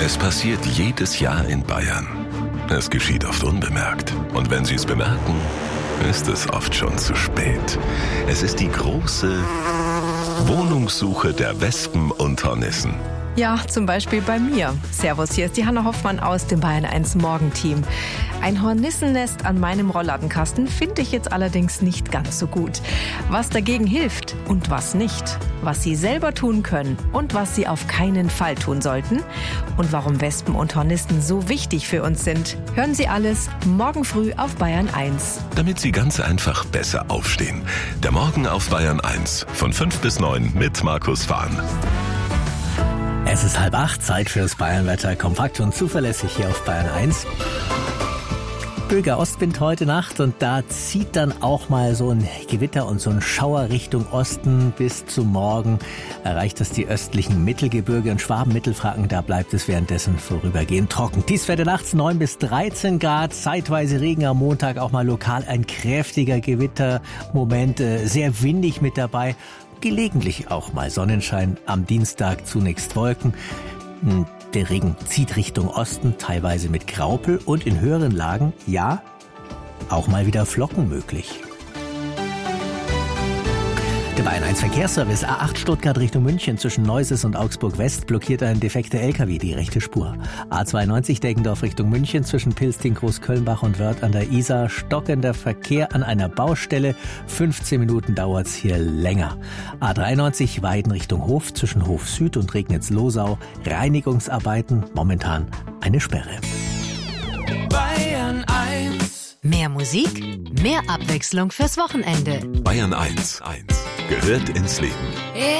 Es passiert jedes Jahr in Bayern. Es geschieht oft unbemerkt. Und wenn Sie es bemerken, ist es oft schon zu spät. Es ist die große Wohnungssuche der Wespen und Hornissen. Ja, zum Beispiel bei mir. Servus, hier ist die Hanna Hoffmann aus dem Bayern 1 Morgenteam. Ein Hornissennest an meinem Rollladenkasten finde ich jetzt allerdings nicht ganz so gut. Was dagegen hilft und was nicht. Was Sie selber tun können und was Sie auf keinen Fall tun sollten. Und warum Wespen und Hornissen so wichtig für uns sind. Hören Sie alles morgen früh auf Bayern 1. Damit Sie ganz einfach besser aufstehen. Der Morgen auf Bayern 1 von 5 bis 9 mit Markus Fahn. Es ist 7:30, Zeit fürs Bayernwetter, kompakt und zuverlässig hier auf Bayern 1. Böiger Ostwind heute Nacht und da zieht dann auch mal so ein Gewitter und so ein Schauer Richtung Osten. Bis zum Morgen erreicht das die östlichen Mittelgebirge und Schwaben, Mittelfranken. Da bleibt es währenddessen vorübergehend trocken. Tiefstwerte nachts 9 bis 13 Grad, zeitweise Regen am Montag, auch mal lokal ein kräftiger Gewittermoment, sehr windig mit dabei. Gelegentlich auch mal Sonnenschein, am Dienstag zunächst Wolken. Der Regen zieht Richtung Osten, teilweise mit Graupel und in höheren Lagen, ja, auch mal wieder Flocken möglich. Der Bayern 1 Verkehrsservice A8 Stuttgart Richtung München zwischen Neuses und Augsburg West blockiert ein defekter LKW die rechte Spur. A92 Deggendorf Richtung München zwischen Pilsting, Großkölnbach und Wörth an der Isar stockender Verkehr an einer Baustelle. 15 Minuten dauert's hier länger. A93 Weiden Richtung Hof zwischen Hof Süd und Regnitz-Losau. Reinigungsarbeiten, momentan eine Sperre. Bayern 1. Mehr Musik, mehr Abwechslung fürs Wochenende. Bayern 1 gehört ins Leben.